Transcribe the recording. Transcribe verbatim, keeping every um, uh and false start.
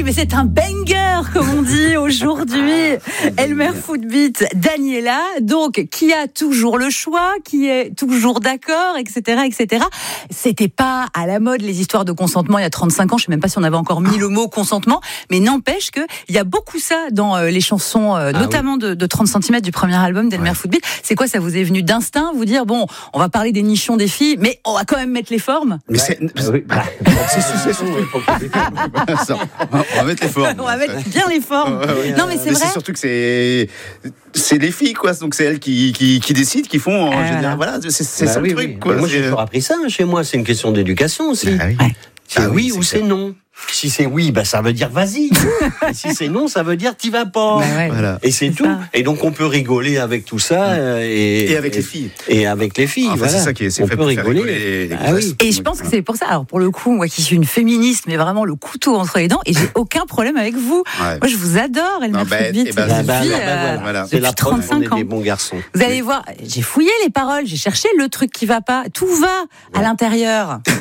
mais c'est un banger, comme on dit aujourd'hui. Elmer Footbeat, Daniela, donc, qui a toujours le choix, qui est toujours d'accord, et cetera, et cetera. C'était pas à la mode, les histoires de consentement, il y a trente-cinq ans. Je sais même pas si on avait encore mis le mot consentement, mais n'empêche que il y a beaucoup ça dans euh, les chansons, euh, ah, notamment oui. de, de trente centimètres du premier album d'Elmer ouais. Footbeat. C'est quoi, ça vous est venu d'instinct, vous dire, bon, on va parler des nichons des filles, mais on va quand même mettre les formes? Mais c'est, ah, oui. bah, c'est, c'est, c'est on va mettre les formes. On va mettre bien les formes. Ouais, ouais, non, mais c'est mais vrai. C'est surtout que c'est, c'est les filles, quoi. Donc c'est elles qui, qui, qui décident, qui font. En euh, général, voilà, c'est, c'est bah, ça oui, le truc. Oui. Quoi. Moi, j'ai toujours appris ça chez moi. C'est une question d'éducation aussi. Ah, oui. Ouais. C'est ah, oui, oui ou c'est, c'est non. Si c'est oui, bah ça veut dire vas-y. Et si c'est non, ça veut dire t'y vas pas. Bah ouais. Voilà. Et c'est, c'est tout. Ça. Et donc on peut rigoler avec tout ça euh, et, et avec et, les filles. Et avec les filles. Enfin, voilà. C'est ça qui est. C'est on fait peut pour rigoler. rigoler les, les ah, oui. Et je pense que c'est pour ça. Alors pour le coup, moi qui suis une féministe, mais vraiment le couteau entre les dents, et j'ai aucun problème avec vous. Ouais. Moi je vous adore, Elmer Footbeat. Bah, bah, bah, vie, bah, euh, voilà. C'est la preuve qu'on est des bons garçons. Vous allez voir, j'ai fouillé les paroles, j'ai cherché le truc qui va pas. Tout va à l'intérieur.